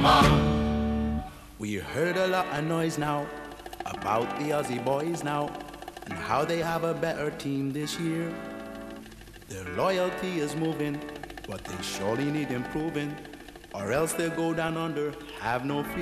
We heard a lot of noise now about the Aussie boys now and how they have a better team this year. Their loyalty is moving, but they surely need improving, or else they'll go down under, have no fear.